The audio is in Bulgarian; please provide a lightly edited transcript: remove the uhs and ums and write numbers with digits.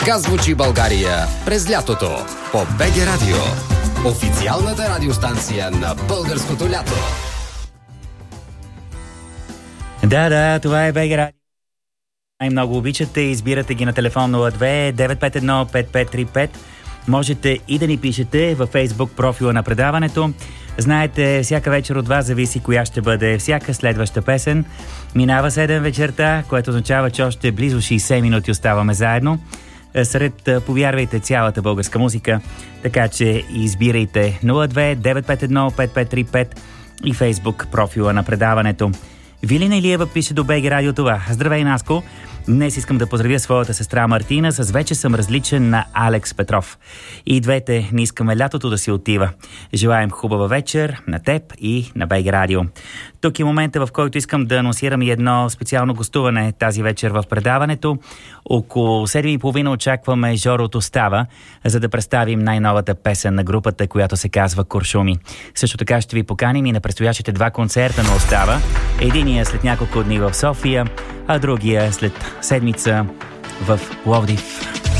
Така звучи България през лятото по БГ Радио. Официалната радиостанция на българското лято. Да, това е БГ Радио. Най-много обичате, избирате ги на телефон 02-951-5535. Можете и да ни пишете във Фейсбук профила на предаването. Знаете, всяка вечер от вас зависи коя ще бъде всяка следваща песен. Минава 7 вечерта, което означава, че още близо 60 минути оставаме заедно. Сред, повярвайте, цялата българска музика. Така че избирайте 02-951-5535 и Фейсбук профила на предаването. Вилина Илиева пише до БГ Радио това. Здравей, Наско! Днес искам да поздравя своята сестра Мартина с "Вече съм различен" на Алекс Петров. И двете не искаме лятото да си отива. Желаем хубава вечер на теб и на БГ Радио. Тук е момента, в който искам да анонсирам и едно специално гостуване тази вечер в предаването. Около 7:30 очакваме Жоро от Остава, за да представим най-новата песен на групата, която се казва Куршуми. Също така ще ви поканим и на предстоящите 2 концерта на Остава. Единия след няколко дни в София, а другия след седмица в Пловдив.